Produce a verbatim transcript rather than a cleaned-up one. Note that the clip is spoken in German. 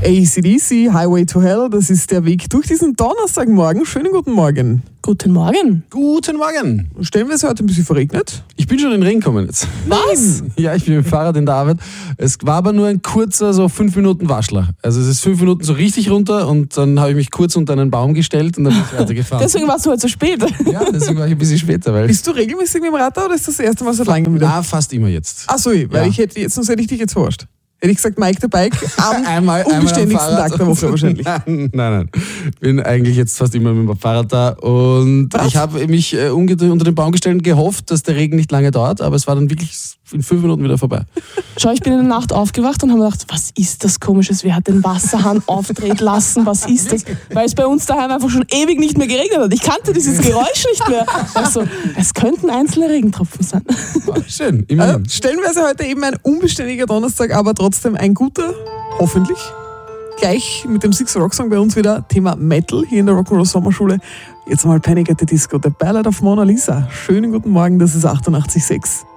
A C D C, Highway to Hell, das ist der Weg durch diesen Donnerstagmorgen. Schönen guten Morgen. Guten Morgen. Guten Morgen. Stellen wir es heute ein bisschen verregnet? Ich bin schon in den Regen gekommen jetzt. Was? Ja, ich bin mit dem Fahrrad in der Arbeit. Es war aber nur ein kurzer, so fünf Minuten Waschler. Also es ist fünf Minuten so richtig runter und dann habe ich mich kurz unter einen Baum gestellt und dann bin ich weitergefahren. Deswegen warst du heute so spät. Ja, deswegen war ich ein bisschen später. Weil Bist du regelmäßig mit dem Rad da oder ist das das erste Mal seit langem wieder? Na, fast immer jetzt. Achso, weil Ja. ich hätte jetzt, sonst hätte ich dich jetzt verarscht. Hätte ich gesagt, Mike the Bike am Einmal, unbeständigsten einmal am Tag der Woche wahrscheinlich. Nein, nein, nein. Bin eigentlich jetzt fast immer mit dem Fahrrad da und Was? ich habe mich äh, umgedreht unter den Baum gestellt und gehofft, dass der Regen nicht lange dauert, aber es war dann wirklich in fünf Minuten wieder vorbei. Schau, ich bin in der Nacht aufgewacht und habe mir gedacht, was ist das Komisches? Wer hat den Wasserhahn aufdrehen lassen? Was ist das? Weil es bei uns daheim einfach schon ewig nicht mehr geregnet hat. Ich kannte dieses Geräusch nicht mehr. Also, es könnten einzelne Regentropfen sein. Ah, schön, Also, immerhin. stellenweise heute eben ein unbeständiger Donnerstag, aber trotzdem ein guter, hoffentlich. Gleich mit dem Six Rock Song bei uns wieder Thema Metal hier in der Rock'n'Roll Sommerschule. Jetzt mal Panic at the Disco, der Ballad of Mona Lisa. Schönen guten Morgen, das ist achtundachtzig Komma sechs.